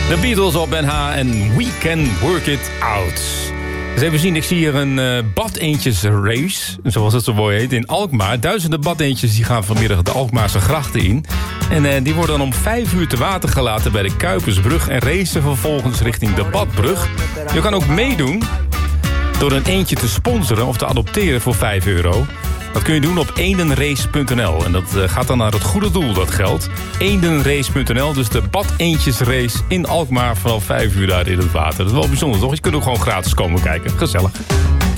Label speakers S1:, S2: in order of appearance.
S1: De Beatles op NH en We Can Work It Out. Dus even zien, ik zie hier een badeentjesrace, zoals het zo mooi heet, in Alkmaar. Duizenden badeentjes die gaan vanmiddag de Alkmaarse grachten in. En die worden dan om 5 uur te water gelaten bij de Kuipersbrug en racen vervolgens richting de Badbrug. Je kan ook meedoen door een eentje te sponsoren of te adopteren voor €5. Dat kun je doen op eendenrace.nl. En dat gaat dan naar het goede doel, dat geld. Eendenrace.nl, dus de badeentjesrace in Alkmaar vanaf 5 uur daar in het water. Dat is wel bijzonder, toch? Je kunt ook gewoon gratis komen kijken. Gezellig.